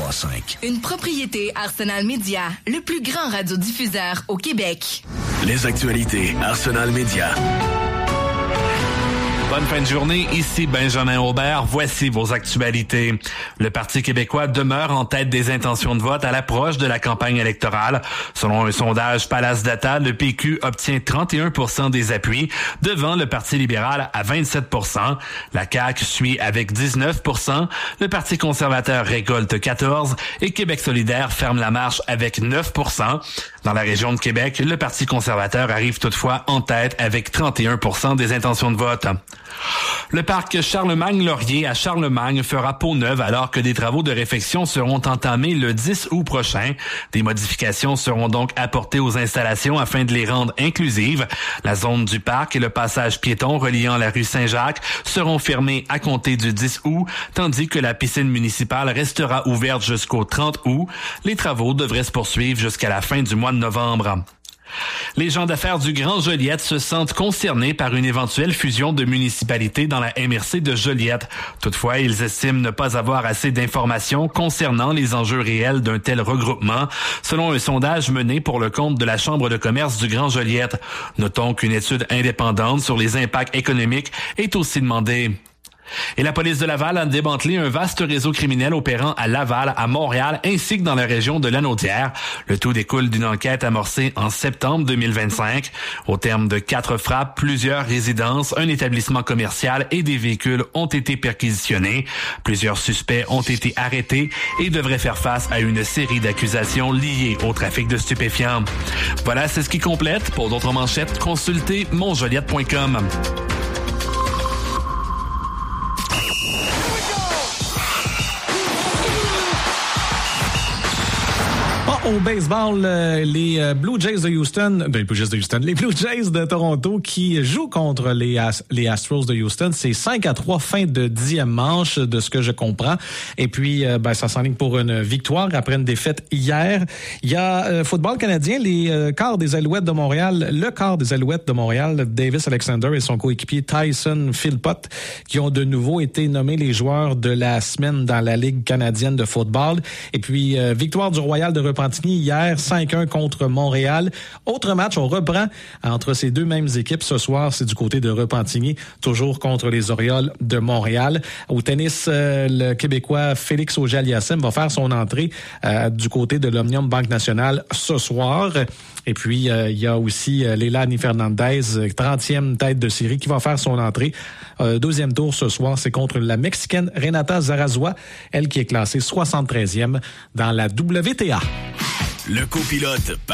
103.5. Une propriété Arsenal Media, le plus grand radiodiffuseur au Québec. Les actualités Arsenal Media. Bonne fin de journée, ici Benjamin Aubert. Voici vos actualités. Le Parti québécois demeure en tête des intentions de vote à l'approche de la campagne électorale. Selon un sondage Palace Data, le PQ obtient 31% des appuis devant le Parti libéral à 27%. La CAQ suit avec 19%. Le Parti conservateur récolte 14% et Québec solidaire ferme la marche avec 9%. Dans la région de Québec, le Parti conservateur arrive toutefois en tête avec 31% des intentions de vote. Le parc Charlemagne-Laurier à Charlemagne fera peau neuve alors que des travaux de réfection seront entamés le 10 août prochain. Des modifications seront donc apportées aux installations afin de les rendre inclusives. La zone du parc et le passage piéton reliant la rue Saint-Jacques seront fermés à compter du 10 août, tandis que la piscine municipale restera ouverte jusqu'au 30 août. Les travaux devraient se poursuivre jusqu'à la fin du mois de novembre. Les gens d'affaires du Grand Joliette se sentent concernés par une éventuelle fusion de municipalités dans la MRC de Joliette. Toutefois, ils estiment ne pas avoir assez d'informations concernant les enjeux réels d'un tel regroupement, selon un sondage mené pour le compte de la Chambre de commerce du Grand Joliette. Notons qu'une étude indépendante sur les impacts économiques est aussi demandée. Et la police de Laval a démantelé un vaste réseau criminel opérant à Laval, à Montréal, ainsi que dans la région de Lanaudière. Le tout découle d'une enquête amorcée en septembre 2025. Au terme de 4 frappes, plusieurs résidences, un établissement commercial et des véhicules ont été perquisitionnés. Plusieurs suspects ont été arrêtés et devraient faire face à une série d'accusations liées au trafic de stupéfiants. Voilà, c'est ce qui complète. Pour d'autres manchettes, consultez monjoliette.com. Au baseball, les Blue Jays de Houston, les Blue Jays de Toronto qui jouent contre les Astros de Houston, c'est 5-3 fin de 10e manche de ce que je comprends. Et puis, ça s'enligne pour une victoire après une défaite hier. Il y a football canadien, le quart des Alouettes de Montréal, Davis Alexander et son coéquipier Tyson Philpott, qui ont de nouveau été nommés les joueurs de la semaine dans la Ligue canadienne de football. Et puis, victoire du Royal de Repentigny hier, 5-1 contre Montréal. Autre match, on reprend entre ces deux mêmes équipes. Ce soir, c'est du côté de Repentigny, toujours contre les Orioles de Montréal. Au tennis, le Québécois Félix Auger-Aliassime va faire son entrée du côté de l'Omnium Banque Nationale ce soir. Et puis, il y a aussi Leilani Fernandez, 30e tête de série, qui va faire son entrée. Deuxième tour ce soir, c'est contre la Mexicaine Renata Zarazua, elle qui est classée 73e dans la WTA. Le copilote